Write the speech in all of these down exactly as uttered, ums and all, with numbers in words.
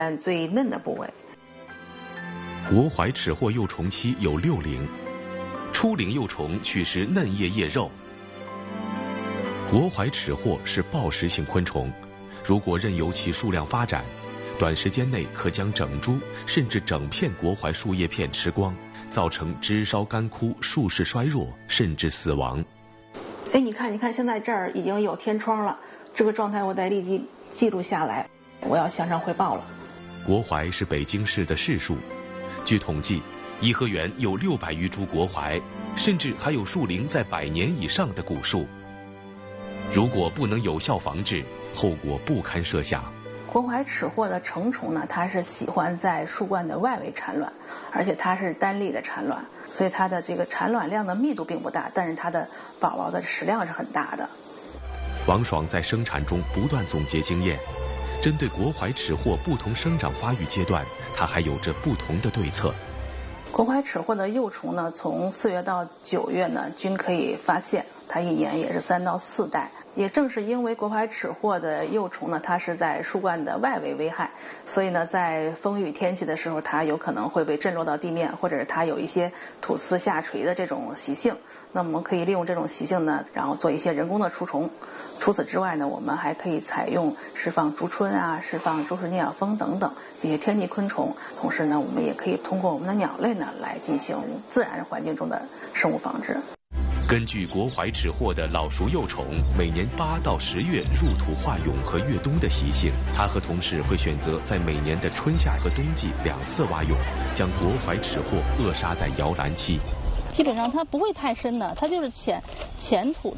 最嫩的部位。 国槐齿货幼虫期有六龄，初龄幼虫取食嫩叶叶肉。国槐齿货是抱食性昆虫，如果任由其数量发展，短时间内可将整株甚至整片国槐树叶片吃光，造成枝梢干枯、树势衰弱，甚至死亡。 哎，你看，你看，现在这儿已经有天窗了，这个状态我得立即记录下来，我要向上汇报了。 国槐是北京市的市树，据统计，颐和园有六百余株国槐，甚至还有树龄在百年以上的古树。如果不能有效防治，后果不堪设想。 国槐齿货的成虫呢，它是喜欢在树冠的外围产卵，而且它是单粒的产卵，所以它的这个产卵量的密度并不大，但是它的宝宝的食量是很大的。 王爽在生产中不断总结经验，针对国槐齿货不同生长发育阶段，他还有着不同的对策。 国槐齿货的幼虫呢，从四月到九月呢，均可以发现，它一年也是三到四代。也正是因为国槐齿货的幼虫呢，它是在树冠的外围危害，所以呢，在风雨天气的时候，它有可能会被震落到地面，或者是它有一些吐丝下垂的这种习性。那么我们可以利用这种习性呢，然后做一些人工的除虫。除此之外呢，我们还可以采用释放竹春啊、释放周氏聂小蜂等等这些天敌昆虫。同时呢，我们也可以通过我们的鸟类呢来进行自然环境中的生物防治。 根据国槐齿货的老熟幼虫每年八到十月入土化蛹和越冬的习性，他和同事会选择在每年的春夏和冬季两次挖蛹，将国槐齿货扼杀在摇篮期。 基本上它不会太深的，它就是浅浅土。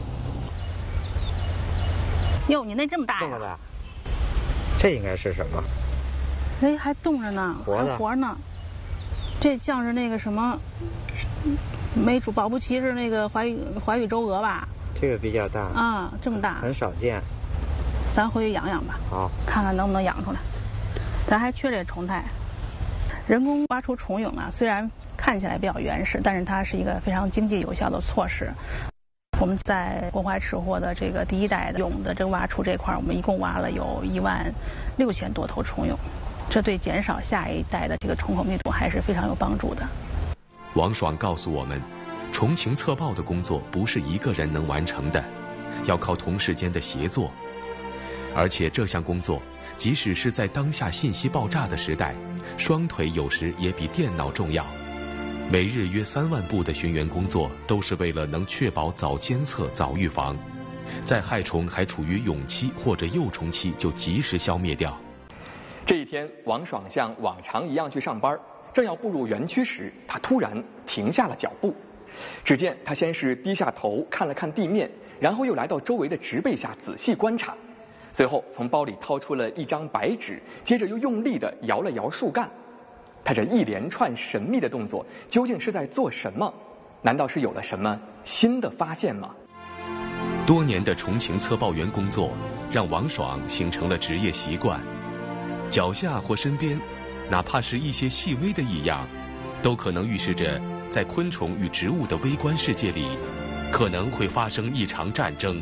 哟，你那这么大呀？ 这么大，这应该是什么？ 哎，还冻着呢， 活的还活呢。这像是那个什么，没主保不齐是那个怀玉怀玉周娥吧？ 这个比较大啊，这么大， 很少见。 咱回去养养吧， 好， 看看能不能养出来。咱还缺这虫胎，人工挖出虫蛹啊，虽然看起来比较原始，但是它是一个非常经济有效的措施。我们在国槐齿货的这个第一代的蛹的这个挖出这块，我们一共挖了有一万六千多头虫蛹，这对减少下一代的这个虫口密度还是非常有帮助的。 王爽告诉我们，虫情测报的工作不是一个人能完成的，要靠同事间的协作。而且这项工作，即使是在当下信息爆炸的时代，双腿有时也比电脑重要。每日约三万步的巡园工作，都是为了能确保早监测、早预防，在害虫还处于蛹期或者幼虫期就及时消灭掉。 这一天，王爽像往常一样去上班，正要步入园区时，他突然停下了脚步。只见他先是低下头看了看地面，然后又来到周围的植被下仔细观察，随后从包里掏出了一张白纸，接着又用力地摇了摇树干。他这一连串神秘的动作究竟是在做什么？难道是有了什么新的发现吗？ 多年的虫情测报员工作让王爽形成了职业习惯，脚下或身边哪怕是一些细微的异样，都可能预示着在昆虫与植物的微观世界里可能会发生一场战争。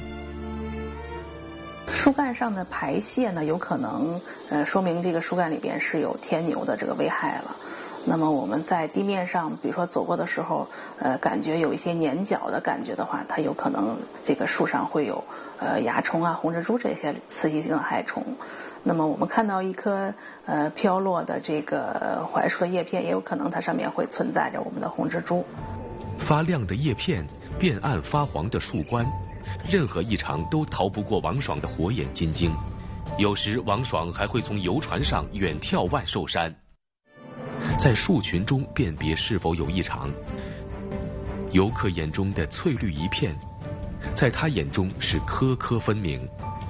树干上的排泄呢，有可能呃说明这个树干里边是有天牛的这个危害了。那么我们在地面上，比如说走过的时候，呃，感觉有一些粘脚的感觉的话，它有可能这个树上会有呃蚜虫啊、红蜘蛛这些刺激性的害虫。那么我们看到一颗呃飘落的这个槐树的叶片，也有可能它上面会存在着我们的红蜘蛛。 发亮的叶片，变暗发黄的树冠，任何异常都逃不过王爽的火眼金睛。有时王爽还会从游船上远眺万寿山，在树群中辨别是否有异常。游客眼中的翠绿一片，在他眼中是颗颗分明。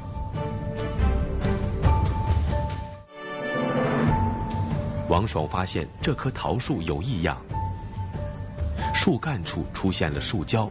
王爽发现这棵桃树有异样，树干处出现了树胶。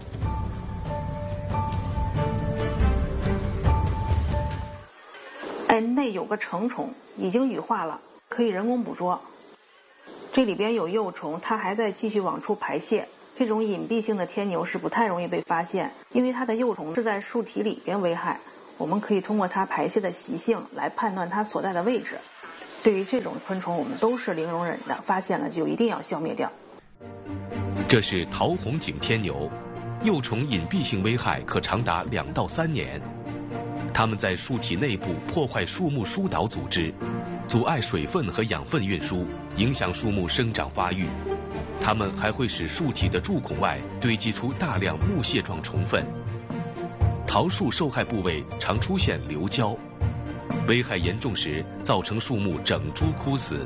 哎，那有个成虫已经羽化了，可以人工捕捉。这里边有幼虫，它还在继续往出排泄。这种隐蔽性的天牛是不太容易被发现，因为它的幼虫是在树体里边危害。我们可以通过它排泄的习性来判断它所在的位置。 对于这种昆虫，我们都是零容忍的，发现了就一定要消灭掉。 这是桃红颈天牛，幼虫隐蔽性危害可长达两到三年。它们在树体内部破坏树木疏导组织，阻碍水分和养分运输，影响树木生长发育。它们还会使树体的柱孔外堆积出大量木屑状虫粪。桃树受害部位常出现瘤胶，危害严重时造成树木整株枯死。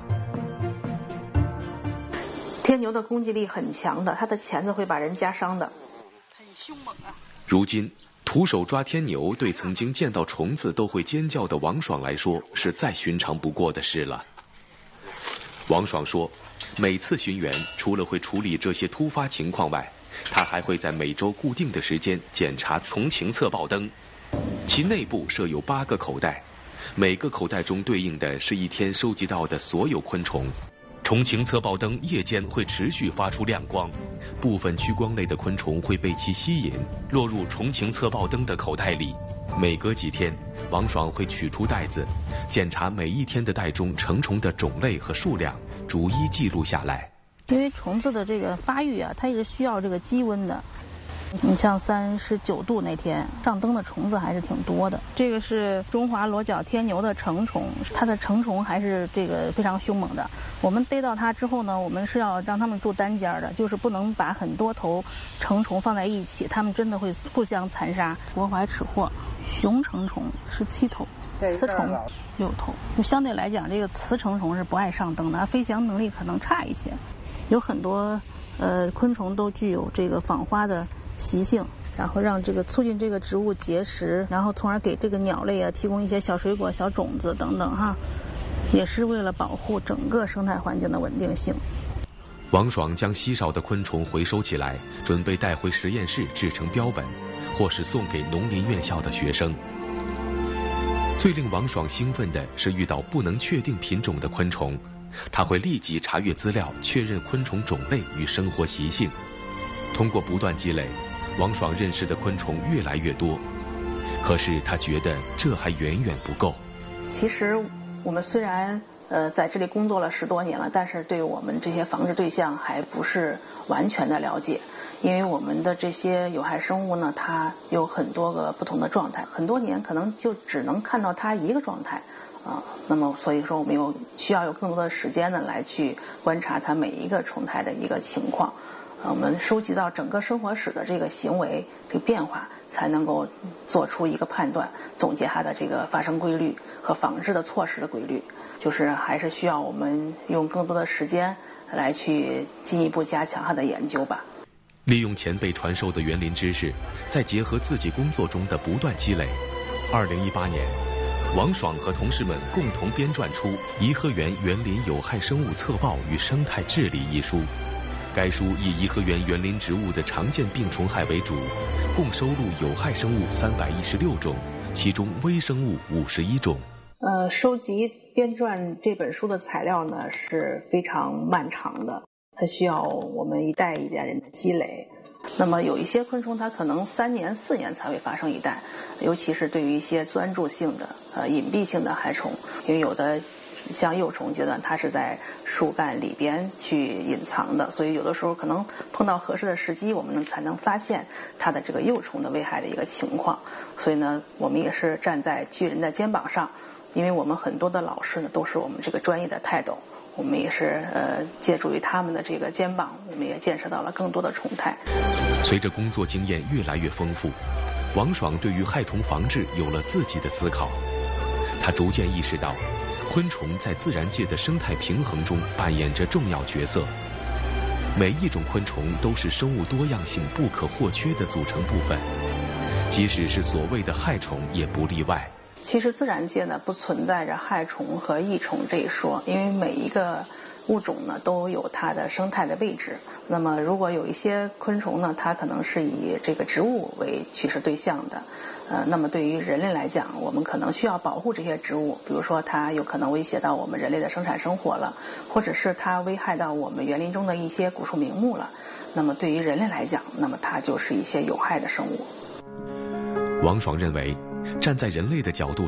天牛的攻击力很强的，它的钳子会把人夹伤的， 很凶猛啊。 如今徒手抓天牛对曾经见到虫子都会尖叫的王爽来说是再寻常不过的事了。王爽说，每次巡园除了会处理这些突发情况外，他还会在每周固定的时间检查虫情测报灯，其内部设有八个口袋，每个口袋中对应的是一天收集到的所有昆虫。虫情测报灯夜间会持续发出亮光，部分趋光类的昆虫会被其吸引，落入虫情测报灯的口袋里。每隔几天，王爽会取出袋子，检查每一天的袋中成虫的种类和数量，逐一记录下来。 因为虫子的这个发育啊，它也是需要这个鸡温的。你像三十九度那天上灯的虫子还是挺多的。这个是中华裸角天牛的成虫，它的成虫还是这个非常凶猛的。我们逮到它之后呢，我们是要让它们住单间的，就是不能把很多头成虫放在一起，它们真的会互相残杀。国怀齿蛞雄成虫十七头，雌虫六头。就相对来讲，这个雌成虫是不爱上灯的，它飞翔能力可能差一些。有很多呃昆虫都具有这个访花的习性，然后让这个促进这个植物结实，然后从而给这个鸟类啊提供一些小水果、小种子等等哈，也是为了保护整个生态环境的稳定性。 王爽将稀少的昆虫回收起来，准备带回实验室制成标本，或是送给农林院校的学生。最令王爽兴奋的是遇到不能确定品种的昆虫，他会立即查阅资料，确认昆虫种类与生活习性。通过不断积累，王爽认识的昆虫越来越多。可是他觉得这还远远不够。 其实我们虽然呃在这里工作了十多年了，但是对我们这些防治对象还不是完全的了解。因为我们的这些有害生物呢，它有很多个不同的状态，很多年可能就只能看到它一个状态啊。那么所以说我们有需要有更多的时间呢来去观察它每一个虫态的一个情况。我们收集到整个生活史的这个行为这个变化，才能够做出一个判断，总结它的这个发生规律和防治的措施的规律。就是还是需要我们用更多的时间来去进一步加强它的研究吧。 利用前辈传授的园林知识，再结合自己工作中的不断积累，二零一八年，王爽和同事们共同编撰出《颐和园园林有害生物测报与生态治理》一书。该书以颐和园园林植物的常见病虫害为主，共收录有害生物三百一十六种，其中微生物五十一种。 呃，收集编撰这本书的材料呢是非常漫长的，它需要我们一代一代人的积累。那么有一些昆虫它可能三年四年才会发生一代，尤其是对于一些钻住性的呃隐蔽性的害虫，因为有的像幼虫阶段它是在树干里边去隐藏的，所以有的时候可能碰到合适的时机，我们能才能发现它的这个幼虫的危害的一个情况。所以呢，我们也是站在巨人的肩膀上，因为我们很多的老师呢都是我们这个专业的泰斗，我们也是呃借助于他们的这个肩膀，我们也见识到了更多的虫态。 随着工作经验越来越丰富，王爽对于害虫防治有了自己的思考。他逐渐意识到，昆虫在自然界的生态平衡中扮演着重要角色，每一种昆虫都是生物多样性不可或缺的组成部分，即使是所谓的害虫也不例外。 其实自然界呢不存在着害虫和益虫这一说，因为每一个物种呢都有它的生态的位置。那么如果有一些昆虫呢，它可能是以这个植物为趋势对象的，呃，那么对于人类来讲，我们可能需要保护这些植物，比如说它有可能威胁到我们人类的生产生活了，或者是它危害到我们园林中的一些古树名木了。那么对于人类来讲，那么它就是一些有害的生物。 王爽认为，站在人类的角度上，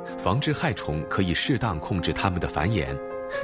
防治害虫可以适当控制它们的繁衍。